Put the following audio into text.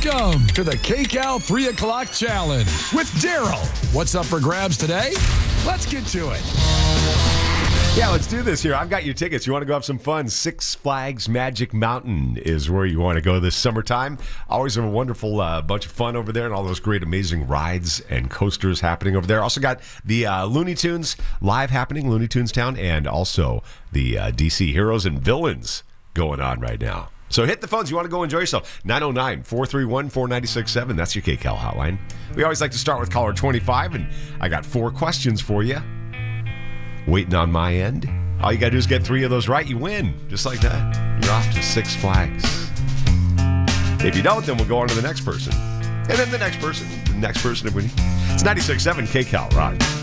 Welcome to the KCAL 3 o'clock challenge with Daryl. What's up for grabs today? Let's get to it. Yeah, let's do this here. I've got your tickets. You want to go have some fun? Six Flags Magic Mountain is where you want to go this summertime. Always a wonderful bunch of fun over there and all those great, amazing rides and coasters happening over there. Also got the Looney Tunes live happening, Looney Tunes Town, and also the DC Heroes and Villains going on right now. So hit the phones. You want to go enjoy yourself. 909-431-4967. That's your KCAL hotline. We always like to start with caller 25, and I got 4 questions for you. Waiting on my end. All you got to do is get 3 of those right. You win. Just like that. You're off to Six Flags. If you don't, then we'll go on to the next person. And then the next person. The next person. It's 96.7 KCAL Rock.